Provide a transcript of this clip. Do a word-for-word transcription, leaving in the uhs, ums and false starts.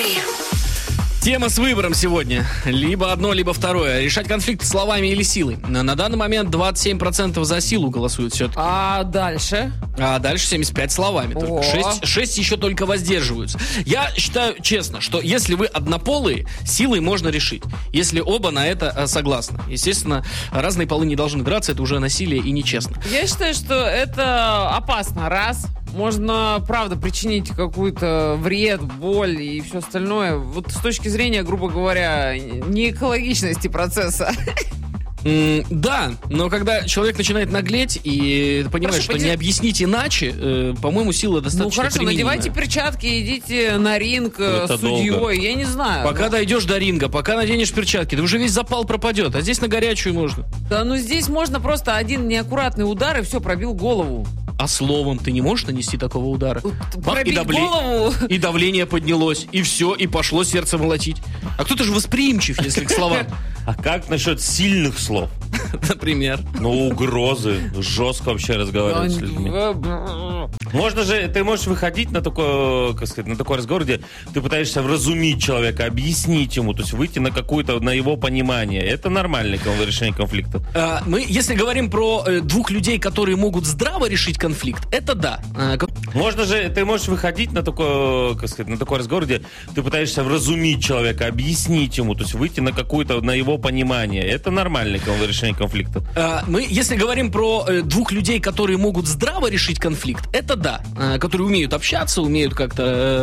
Тема с выбором сегодня. Либо одно, либо второе. Решать конфликт словами или силой. На, на данный момент двадцать семь процентов за силу голосуют все-таки. А дальше? А дальше семьдесят пять словами. Только шесть, шесть еще только воздерживаются. Я считаю честно, что если вы однополые, силой можно решить. Если оба на это а, согласны. Естественно, разные полы не должны драться, это уже насилие и нечестно. Я считаю, что это опасно. Раз. Можно, правда, причинить какой-то вред, боль и все остальное. Вот с точки зрения, грубо говоря, неэкологичности процесса. Mm, да, но когда человек начинает наглеть и понимает, что поди... не объяснить иначе, э, по-моему, сила достаточно Ну хорошо, применимая. надевайте перчатки, идите на ринг это с судьей, долго. Я не знаю. Пока ну... дойдешь до ринга, пока наденешь перчатки, да уже весь запал пропадет, а здесь на горячую можно. Да, ну здесь можно просто один неаккуратный удар и все, пробил голову. А словом ты не можешь нанести такого удара? Бах, и, давле... голову. и давление поднялось, и все, и пошло сердце молотить. А кто-то же восприимчив, если к словам. А как насчет сильных слов? Например? Ну, угрозы. Жестко вообще разговаривать с людьми. Можно же, ты можешь выходить на такой, как сказать, на такой разговор, где ты пытаешься вразумить человека, объяснить ему, то есть выйти на какое-то, на его понимание. Это нормальное решение конфликта. А, мы, если говорим про э, двух людей, которые могут здраво решить конфликт, это да. А, как... Можно же, ты можешь выходить на такой, как сказать, на такой разговор, где ты пытаешься вразумить человека, объяснить ему, то есть выйти на какое-то, на его понимание. Это нормальное решение конфликта. А, мы, если говорим про э, двух людей, которые могут здраво решить конфликт, это да. А, которые умеют общаться, умеют как-то... Э,